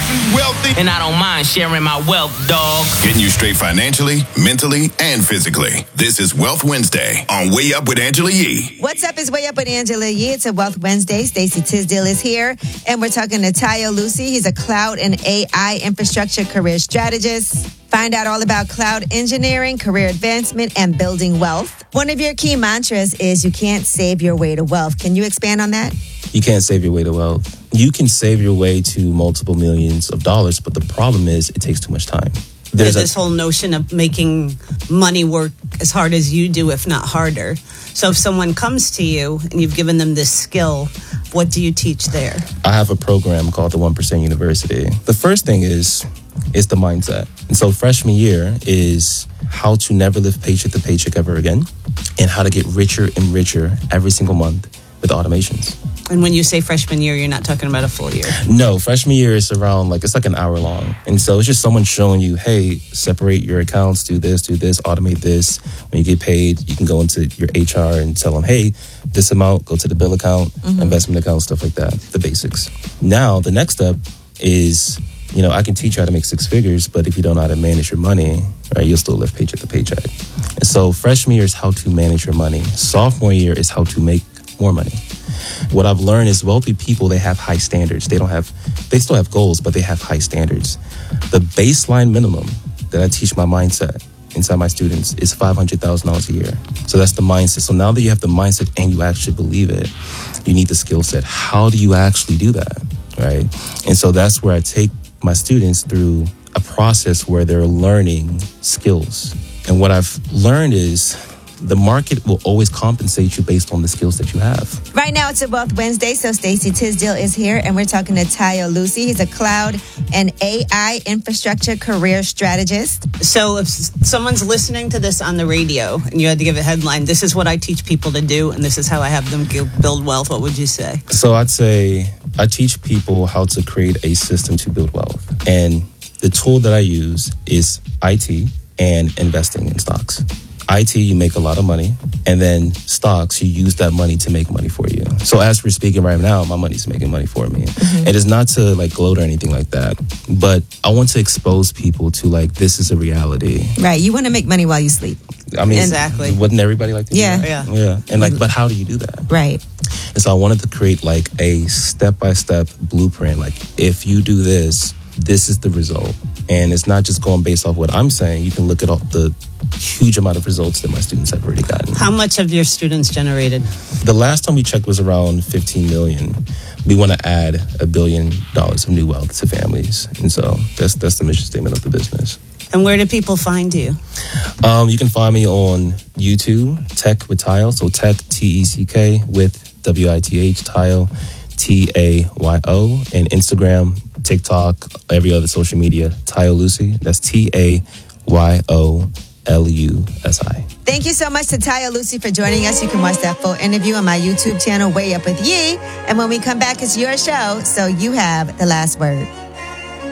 wealthy, and I don't mind sharing my wealth, dog. Getting you straight financially, mentally, and physically. This is Wealth Wednesday on Way Up with Angela Yee. What's up? It's Way Up with Angela Yee. It's a Wealth Wednesday. Stacey Tisdale is here, and we're talking to Tayo Lucy. He's a cloud and AI infrastructure career strategist. Find out all about cloud engineering, career advancement, and building wealth. One of your key mantras is you can't save your way to wealth. Can you expand on that? You can't save your way to wealth. You can save your way to multiple millions of dollars, but the problem is it takes too much time. There's this whole notion of making money work as hard as you do, if not harder. So if someone comes to you and you've given them this skill, what do you teach there? I have a program called the 1% University. The first thing is the mindset. And so freshman year is how to never live paycheck to paycheck ever again and how to get richer and richer every single month with automations. And when you say freshman year, you're not talking about a full year? No, freshman year is around it's like an hour long. And so it's just someone showing you, hey, separate your accounts, do this, automate this. When you get paid, you can go into your HR and tell them, hey, this amount, go to the bill account, investment account, stuff like that, the basics. Now, the next step is, I can teach you how to make six figures, but if you don't know how to manage your money, right, you'll still live paycheck to paycheck. And so freshman year is how to manage your money. Sophomore year is how to make more money. What I've learned is wealthy people, they have high standards. They still have goals, but they have high standards. The baseline minimum that I teach my mindset inside my students is $500,000 a year. So that's the mindset. So now that you have the mindset and you actually believe it, you need the skill set. How do you actually do that, right? And so that's where I take my students through a process where they're learning skills. And what I've learned is the market will always compensate you based on the skills that you have. Right now, it's a Wealth Wednesday, so Stacey Tisdale is here, and we're talking to Tayo Lucy. He's a cloud and AI infrastructure career strategist. So if someone's listening to this on the radio and you had to give a headline, this is what I teach people to do, and this is how I have them build wealth, what would you say? So I'd say I teach people how to create a system to build wealth. And the tool that I use is IT and investing in stocks. IT, you make a lot of money, and then stocks, you use that money to make money for you. So as we're speaking right now, my money's making money for me. It is not to gloat or anything like that, but I want to expose people to this is a reality. Right, you want to make money while you sleep. I mean, exactly. Wouldn't everybody like to do that? Yeah. And but how do you do that? Right. And so I wanted to create a step-by-step blueprint. If you do this, this is the result. And it's not just going based off what I'm saying. You can look at all the huge amount of results that my students have already gotten. How much have your students generated? The last time we checked was around 15 million. We want to add $1 billion of new wealth to families. And so that's the mission statement of the business. And where do people find you? You can find me on YouTube, Tech with Tayo. So Tech, T-E-C-K with W-I-T-H, Tayo, T-A-Y-O. And Instagram, TikTok, every other social media, Tayo Lucy. That's T-A-Y-O-L-U-S-I. Thank you so much to Tayo Lucy for joining us. You can watch that full interview on my YouTube channel, Way Up with Yee. And when we come back, it's your show, so you have the last word.